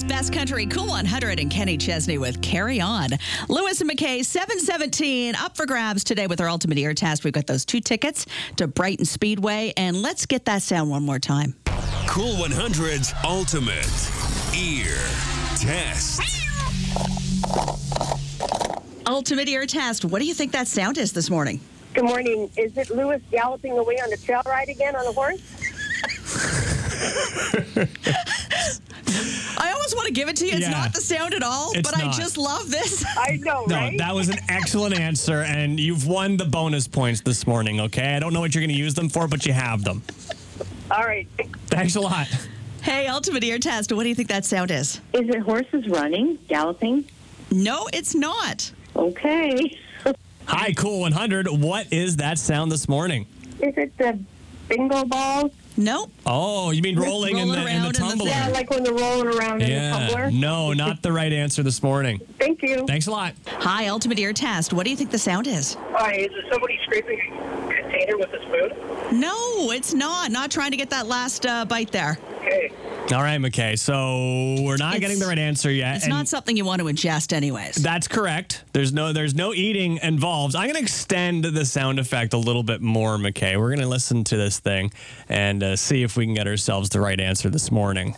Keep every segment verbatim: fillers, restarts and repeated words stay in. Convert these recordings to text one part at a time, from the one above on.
Best Country, Cool one hundred, and Kenny Chesney with Carry On. Lewis and McKay, seven seventeen, up for grabs today with our Ultimate Ear Test. We've got those two tickets to Brighton Speedway, and let's get that sound one more time. Cool one hundred's Ultimate Ear Test. Ultimate Ear Test. What do you think that sound is this morning? Good morning. Is it Lewis galloping away on the trail ride again on a horse? I almost want to give it to you. It's Yeah. not the sound at all, It's but not. I just love this. I know, No, right? that was an excellent answer, and you've won the bonus points this morning, okay? I don't know what you're going to use them for, but you have them. All right. Thanks a lot. Hey, Ultimate Ear Test. What do you think that sound is? Is it horses running, galloping? No, it's not. Okay. Hi, Cool one hundred. What is that sound this morning? Is it the bingo balls? No. Oh, you mean rolling, in, Rolling the, in around the in the tumbler? Yeah, like when they're rolling around in the Yeah. tumbler. No, not the right answer this morning. Thank you. Thanks a lot. Hi, Ultimate Ear Test. What do you think the sound is? Hi, is it somebody scraping a container with a spoon? No, it's not. Not trying to get that last uh, bite there. Okay. All right, McKay. So we're not It's- getting the right answer yet. It's and not something you want to ingest anyways. That's correct. There's no there's no eating involved. I'm going to extend the sound effect a little bit more, McKay. We're going to listen to this thing and uh, see if we can get ourselves the right answer this morning.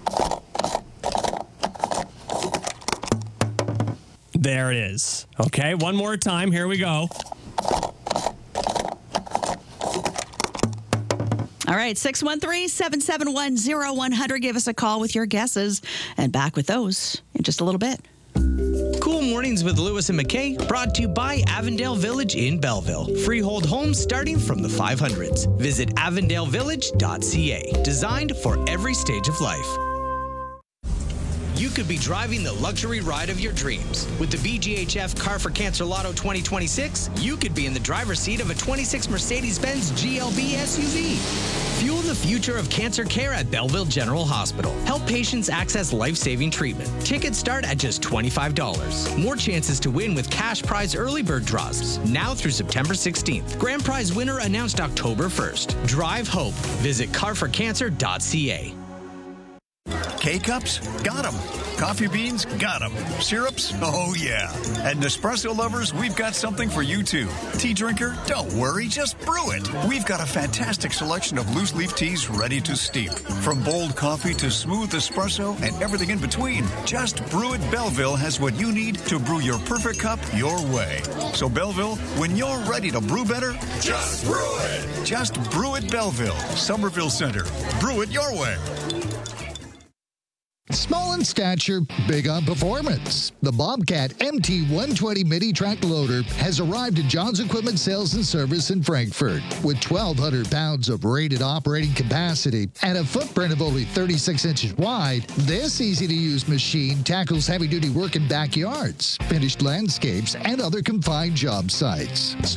There it is. Okay, one more time. Here we go. All right, six one three, seven seven one, zero one zero zero. Give us a call with your guesses, and back with those in just a little bit. Cool Mornings with Lewis and McKay, brought to you by Avondale Village in Belleville. Freehold homes starting from the five hundreds. Visit avondale village dot c a. Designed for every stage of life. You could be driving the luxury ride of your dreams. With the B G H F Car for Cancer Lotto twenty twenty-six, you could be in the driver's seat of a twenty-six Mercedes-Benz G L B S U V. Fuel the future of cancer care at Belleville General Hospital. Help patients access life-saving treatment. Tickets start at just twenty-five dollars. More chances to win with cash prize early bird draws. Now through September sixteenth. Grand prize winner announced October first. Drive hope. Visit car for cancer dot c a. K-Cups? Got 'em. Coffee beans? Got 'em. Syrups? Oh, yeah. And Nespresso lovers, we've got something for you, too. Tea drinker? Don't worry, just brew it. We've got a fantastic selection of loose leaf teas ready to steep. From bold coffee to smooth espresso and everything in between, Just Brew It Belleville has what you need to brew your perfect cup your way. So, Belleville, when you're ready to brew better, just brew it. Just Brew It Belleville, Somerville Center. Brew it your way. Small in stature, big on performance. The Bobcat M T one twenty mini track loader has arrived at John's Equipment Sales and Service in Frankfurt. With twelve hundred pounds of rated operating capacity and a footprint of only thirty-six inches wide, this easy-to-use machine tackles heavy-duty work in backyards, finished landscapes, and other confined job sites.